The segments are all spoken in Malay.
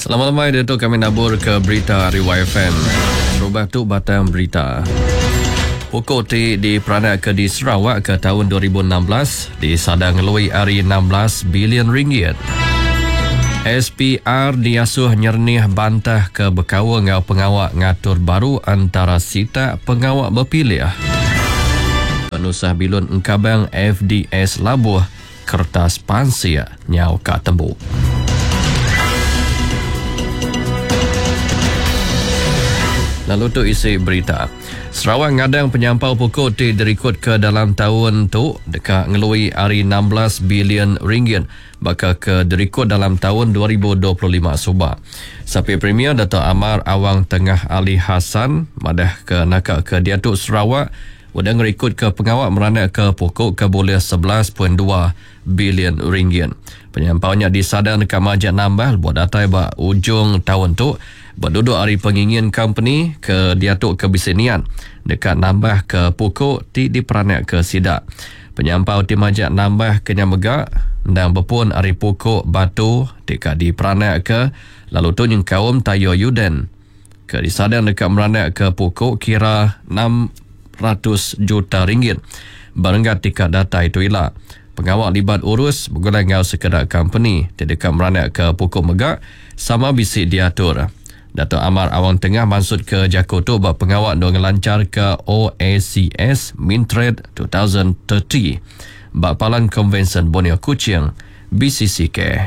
Selamat malam, Datuk. Kami nabur ke berita RYFM. Serubah tu batang berita. Pokok T diperanat ke di Sarawak ke tahun 2016 disadang ngelui hari 16 bilion ringgit. SPR diasuh nyernih bantah ke berkawa ngau pengawak ngatur baru antara sita pengawak berpilih. Penusah Bilun Engkabang FDS labuh kertas pansia nyau kat tembuk. Lalu tu isi berita. Sarawak ngadang penyampau pokok T dirikut ke dalam tahun tu dekat ngelui hari 16 bilion ringgit bakal ke dirikut dalam tahun 2025 subah. Sapi Premier Dato' Amar Awang Tengah Ali Hassan madah ke nakak ke Diatuk Sarawak wadang rekod ke pengawak merana ke pokok ke boleh 11.2 bilion ringgit. Penyampaunya disadang dekat Majak Nambah buat datai bak ujung tahun tu berduduk hari pengingin company ke Diatuk Kebisinian dekat Nambah ke pokok ti diperanat ke sidak. Penyampau ti Majak Nambah ke Nyamegak dan berpun hari pokok batu dekat diperanat ke lalu tu yang kaum Tayo Yuden ke disadang dekat meranat ke pokok kira 600 juta ringgit. Barangkat tikat data itu ilah. Pengawak libat urus bergulai ngau sekedar company dekat meranat ke pokok megak sama bisik diatur. Dato' Amar Awang Tengah maksud ke Jakarta bak pengawak dong lancar ke OACS Mintrade 2030 bak Palan Convention Borneo Kuching BCCK.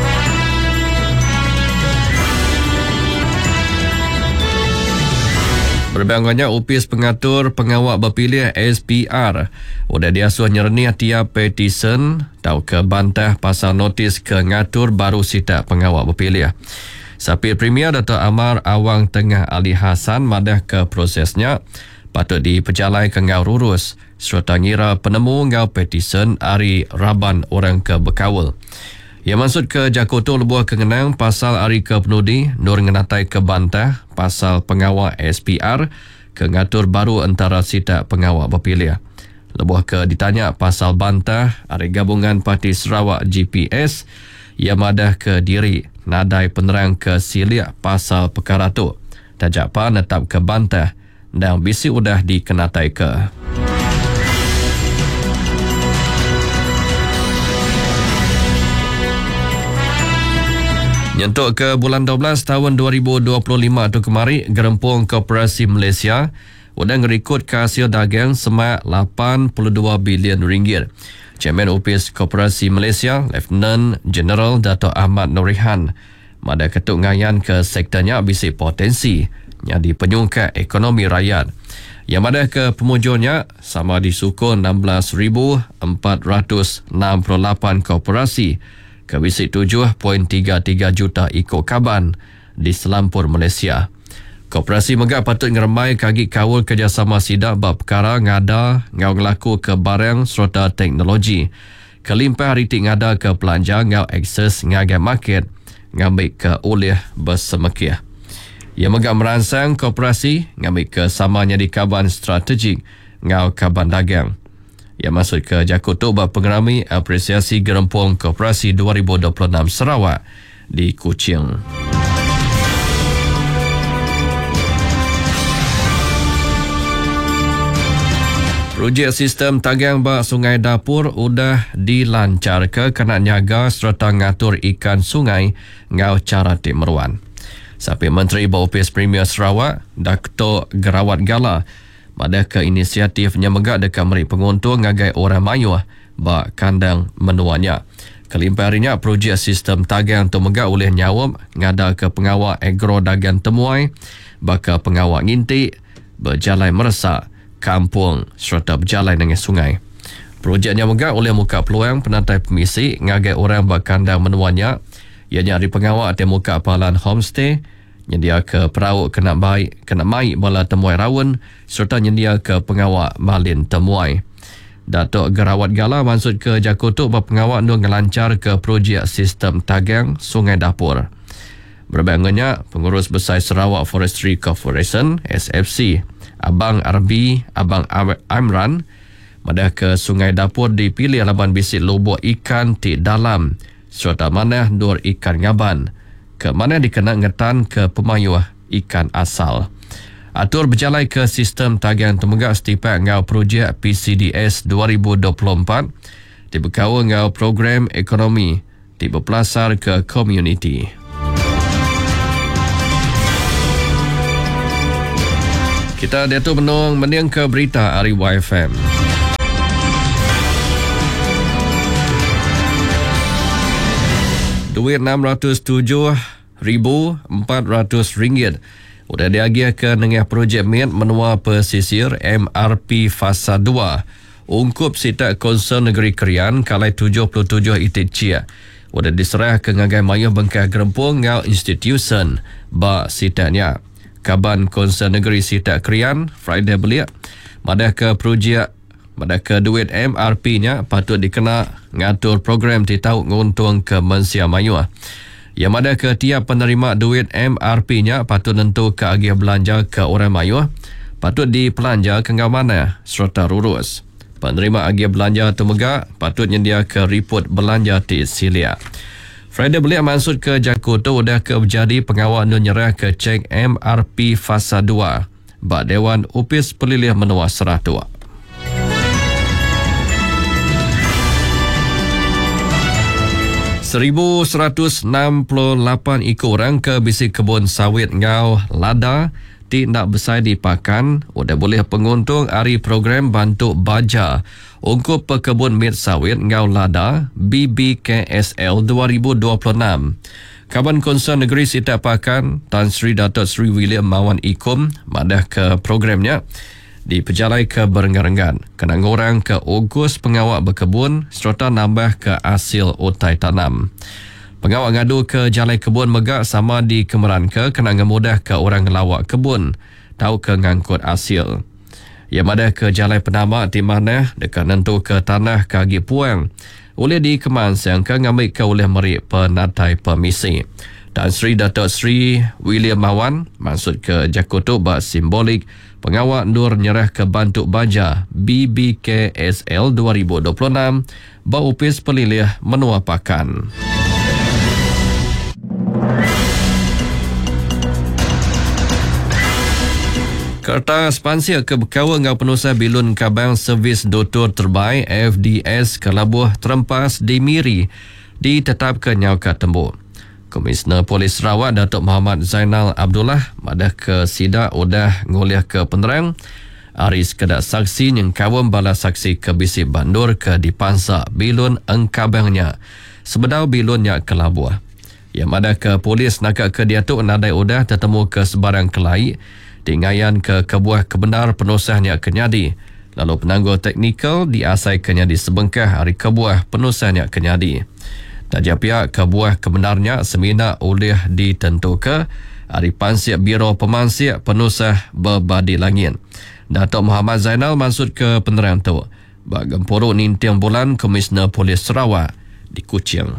Berbangkanya upis pengatur pengawak berpilih SPR udah diasuh nyernih tiap petisen tau ke bantah pasal notis ke ngatur baru sita pengawak berpilih. Sapi Premier Dato' Amar Awang Tengah Ali Hassan madah ke prosesnya patut diperjalai ke ngau rurus serta ngira penemu ngau petisen hari Raban orang ke berkawal. Ia maksud ke Jakarta lebuh kengenang pasal hari ke penudi nur ngenatai ke bantah pasal pengawak SPR ke ngatur baru antara sita pengawak berpilih. Lebuh ke ditanya pasal bantah hari gabungan Parti Sarawak GPS ia madah ke diri nadai penerang ke siliak pasal perkara tu. Tajak pa netap ke bantah dan bisi udah dikenatai ke. Nyentuk ke bulan 12 tahun 2025 tu kemari, Gerempung Koperasi Malaysia udah ngerikut ke hasil dagang semak 82 bilion ringgit. Chairman Upis Koperasi Malaysia, Lieutenant General Dato' Ahmad Nurihan, mada ketuk ngayan ke sektornya bisik potensi yang dipenyungkat ekonomi rakyat. Yang mada ke pemujurnya sama disukun 16,468 koperasi ke bisik 7.33 juta ikut kaban di selampur Malaysia. Koperasi Megak patut ngeremai kaki kawul kerjasama sidak bab perkara ngada ngau ngelaku ke barang serta teknologi. Kelimpah ritik ngada ke pelanja ngau akses ngagai market ngambil ke oleh bersemekih. Ia Megak merangsang koperasi ngambil ke samanya di kaban strategik ngau kaban dagang. Ia masuk ke Jakarta bab pengerami apresiasi Gerempung Koperasi 2026 Sarawak di Kuching. Projek sistem tagang bak Sungai Dapur udah dilancar ke kena nyaga serta ngatur ikan sungai ngau cara timeruan. Sapi Menteri Baupis Premier Sarawak, Dr. Gerawat Gala, madah ke inisiatifnya Megak dekat meri penguntung ngagai orang mayuh bak kandang menuanya. Kelimpah harinya projek sistem tagang tu Megak oleh nyawam ngada ke pengawal agro dagang temuai baka pengawal ngintik berjalan meresak kampung serta berjalan dengan sungai. Projeknya Megak oleh muka peluang penatai permisi ngagai orang bak kandang menuanya ianya hari pengawal di muka palan homestay nyedia ke perahu kena mai bala temuai rawon serta nyedia ke pengawak malin temuai. Datuk Gerawat Gala maksud ke Jakarta bab pengawak nu ngelancar ke projek sistem tagang Sungai Dapur. Berbangunnya pengurus besar Sarawak Forestry Corporation SFC Abang Arbi Abang Amran madah ke Sungai Dapur dipilih laban bisik lubuk ikan ti dalam serta manah dur ikan ngaban ke mana dikena ngetan ke pemayuh ikan asal. Atur berjalan ke sistem tagihan temegak setiap ngau projek PCDS 2024 dibekawa ngau program ekonomi diberpelasar ke komuniti. Kita Datuk Benong meniang ke berita Ariwa FM. Duit RM607,400 sudah diagihkan dengan projek MIT menua pesisir MRP Fasa 2 ungkup sitak konsen negeri Krian kalai 77 itik cia sudah diserah ke ngagai mayuh bengkah gerempung ngau institution ba sitaknya kaban konsen negeri sitak Krian Friday belia madah ke projek madah ke duit MRP nya patut dikena ngatur program titau nguntung ke mensia mayuh. Yang ada ke tiap penerima duit MRP-nya patut tentu ke agih belanja ke orang mayuh, patut dipelanja ke mana serta rurus. Penerima agih belanja temegak patut nyedia ke report belanja di silia. Friday belia maksud ke Jakarta sudah ke berjadi pengawal nyerah ke cek MRP Fasa 2 bak Dewan Upis Pelilih menua serah tua. $1,168 ekor orang ke bisik kebun sawit ngau lada tidak besar dipakan sudah boleh penguntung hari program bantu baja ungkup pekebun mit sawit ngau lada BBKSL 2026. Kaban Konsen Negeri Sitak Pakan Tan Sri Datuk Sri William Mawan Ikum madah ke programnya diperjalai ke berenggan-enggan kena ngorang ke Ogos pengawak berkebun serta nambah ke hasil utai tanam. Pengawak ngadu ke jalai kebun megak sama di kemeran ke kena ngemudah ke orang ngelawak kebun tahu ke ngangkut hasil. Yang ada ke jalai penama di mana dekat nentu ke tanah kaki puang oleh di keman yang ke ngambil ke oleh merik penatai permisi. Tan Sri Datuk Sri William Mawan maksud ke Jakarta bak simbolik pengawak Nur nyerah ke bantuk baja BBKSL 2026 bak Upis Pelilih menua pakan. Kertas pansia ke berkawa ngau penusah bilun kabang servis doktor terbaik FDS Kelabuh Terempas di Miri ditetapkan nyau kat tembuk. Komisioner Polis Sarawak Datuk Muhammad Zainal Abdullah madah ke sidak udah ngoleh ke penerang aris kedak saksi yang kawam bala saksi ke bisik bandur ke dipansak bilun engkabangnya sebedau bilunnya Kelabuh. Yang madah ke polis nakak ke diatuk nadai udah tertemu ke sebarang kelai dingayan ke kebuah kebenar penusahnya kenyadi lalu penangguh teknikal diasai kenyadi sebengkah hari kebuah penusahnya kenyadi. Tajah pihak kebuah kebenarnya semina oleh ditentukan hari pansiak Biro Pemansiak Penusah Berbadi Langit. Datuk Muhammad Zainal maksud ke penerang tu bak gempuruk nintiang bulan Komisioner Polis Sarawak di Kuching.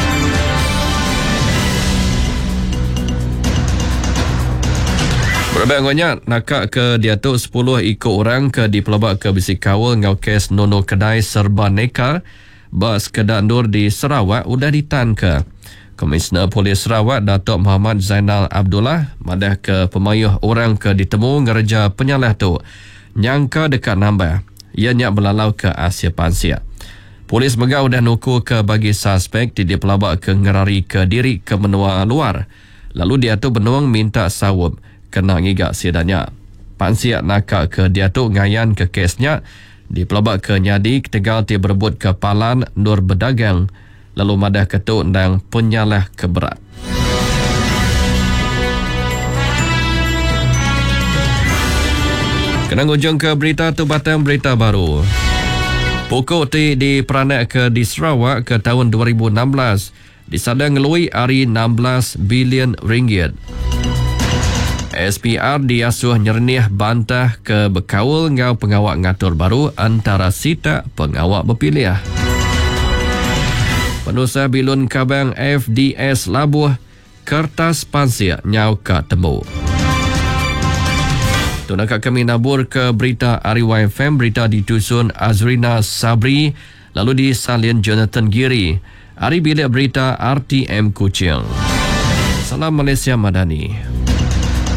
Berbanyak nakak ke diatuk 10 ekor orang ke dipelabak ke bisik kawal ngau kes nono kedai serba neka bas kedak nur di Sarawak udah ditangka. Komisioner Polis Sarawak Datuk Muhammad Zainal Abdullah madah ke pemayuh orang ke ditemu ngereja penyalah tu nyangka dekat nambah ia nyak berlalau ke Asia Pansia. Polis megah udah nuku ke bagi suspek di pelabak ke ngerari ke diri ke menua luar lalu diatuk benuang minta sawub kena ngigak sidanya. Pansiak nakak ke diatuk ngayan ke kesnya di pelabak ke nyadi ketegal ti berebut ke palan nur berdagang lalu madah ketuk dan penyalah keberat. Kena ngujung ke berita tu batang berita baru. Pokok ti diperanak ke di Sarawak ke tahun 2016 disadang ngelui hari 16 bilion ringgit. SPR diasuh nyernih bantah ke berkawal ngau pengawak ngatur baru antara sita pengawak berpilih. Penusah bilun kabang FDS Labuh kertas pansia nyau ka temu. Tunakak kami nabur ke berita Ariwa FM, berita ditusun Azrina Sabri lalu disalin Jonathan Giri. Hari bilik berita RTM Kuching. Salam Malaysia Madani.